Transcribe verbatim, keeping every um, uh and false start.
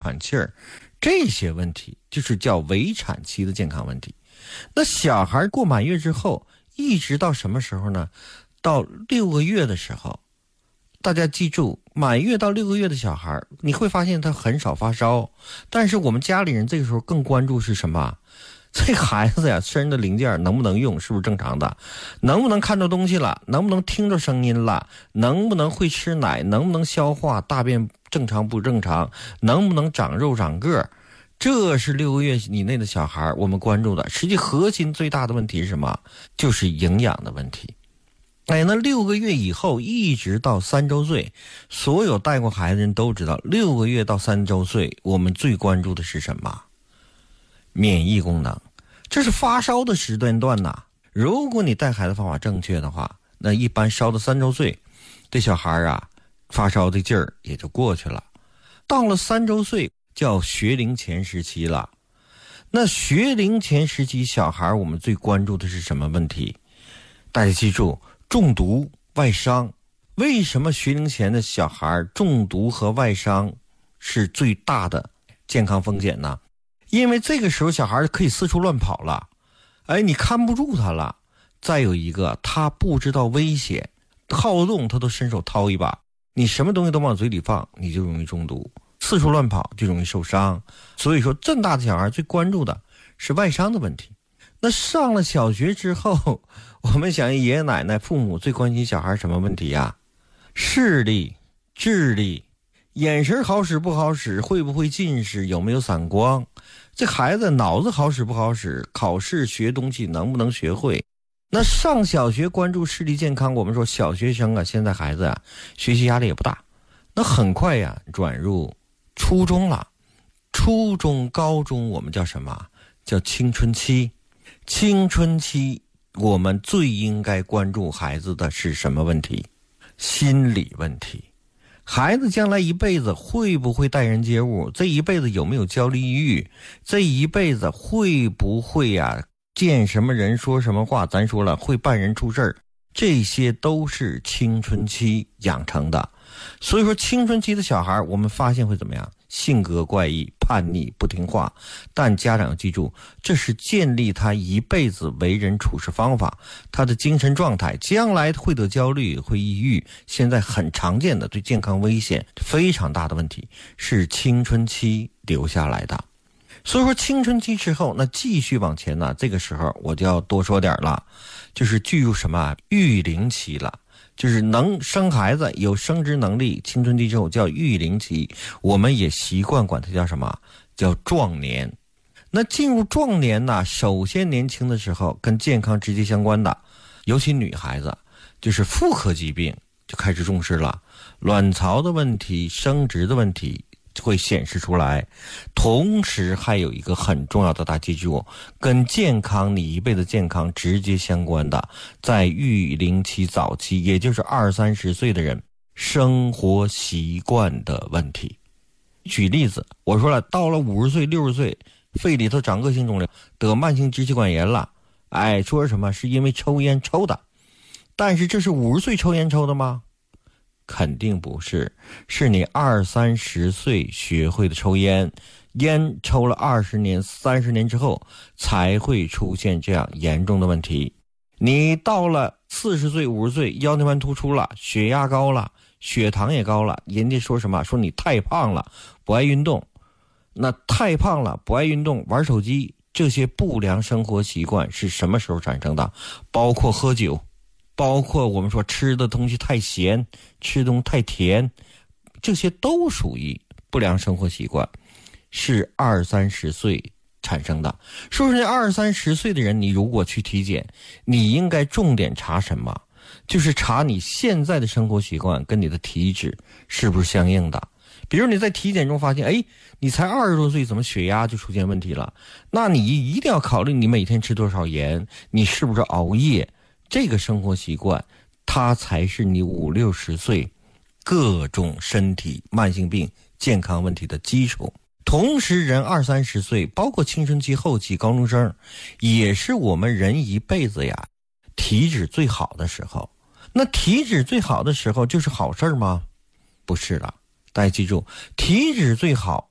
喘气儿，这些问题就是叫围产期的健康问题。那小孩过满月之后一直到什么时候呢？到六个月的时候，大家记住，满月到六个月的小孩你会发现他很少发烧，但是我们家里人这个时候更关注是什么？这孩子呀，身上的零件能不能用，是不是正常的？能不能看到东西了？能不能听着声音了？能不能会吃奶？能不能消化？大便正常不正常？能不能长肉长个？这是六个月以内的小孩我们关注的。实际核心最大的问题是什么？就是营养的问题。哎，那六个月以后一直到三周岁，所有带过孩子的人都知道，六个月到三周岁我们最关注的是什么？免疫功能。这是发烧的时间段呐。如果你带孩子方法正确的话，那一般烧到三周岁，这小孩啊发烧的劲儿也就过去了。到了三周岁叫学龄前时期了。那学龄前时期小孩我们最关注的是什么问题？大家记住，中毒外伤。为什么学龄前的小孩中毒和外伤是最大的健康风险呢？因为这个时候小孩可以四处乱跑了，哎，你看不住他了。再有一个，他不知道危险，好动他都伸手掏一把，你什么东西都往嘴里放，你就容易中毒，四处乱跑就容易受伤。所以说这么大的小孩最关注的是外伤的问题。那上了小学之后，我们想爷爷奶奶父母最关心小孩什么问题呀？视力、智力、眼神好使不好使，会不会近视，有没有散光，这孩子脑子好使不好使，考试学东西能不能学会。那上小学关注视力健康，我们说小学生啊，现在孩子啊学习压力也不大，那很快呀转入初中了。初中高中我们叫什么？叫青春期。青春期我们最应该关注孩子的是什么问题？心理问题。孩子将来一辈子会不会待人接物？这一辈子有没有焦虑抑郁？这一辈子会不会呀、啊、见什么人说什么话？咱说了会办人出事儿，这些都是青春期养成的。所以说青春期的小孩我们发现会怎么样？性格怪异、叛逆、不听话。但家长要记住，这是建立他一辈子为人处事方法，他的精神状态，将来会得焦虑、会抑郁，现在很常见的对健康危险非常大的问题，是青春期留下来的。所以说青春期之后，那继续往前呢，这个时候我就要多说点了，就是进入什么育龄期了。就是能生孩子有生殖能力，青春期之后叫育龄期，我们也习惯管它叫什么？叫壮年。那进入壮年呢，首先年轻的时候跟健康直接相关的，尤其女孩子，就是妇科疾病就开始重视了，卵巢的问题、生殖的问题会显示出来。同时还有一个很重要的，大家记住，跟健康你一辈子健康直接相关的，在育龄期早期，也就是二三十岁的人，生活习惯的问题。举例子，我说了，到了五十岁六十岁，肺里头长恶性肿瘤，得慢性支气管炎了，哎，说什么是因为抽烟抽的。但是这是五十岁抽烟抽的吗？肯定不是，是你二三十岁学会的抽烟，烟抽了二十年、三十年之后，才会出现这样严重的问题。你到了四十岁、五十岁，腰间盘突出了，血压高了，血糖也高了，人家说什么？说你太胖了，不爱运动。那太胖了，不爱运动，玩手机，这些不良生活习惯是什么时候产生的？包括喝酒。包括我们说吃的东西太咸，吃东西太甜，这些都属于不良生活习惯，是二三十岁产生的。说是二三十岁的人，你如果去体检，你应该重点查什么？就是查你现在的生活习惯跟你的体脂是不是相应的。比如你在体检中发现，哎，你才二十多岁，怎么血压就出现问题了？那你一定要考虑你每天吃多少盐，你是不是熬夜。这个生活习惯，它才是你五六十岁各种身体慢性病健康问题的基础。同时人二三十岁，包括青春期后期高中生，也是我们人一辈子呀体脂最好的时候。那体脂最好的时候就是好事吗？不是了，大家记住，体脂最好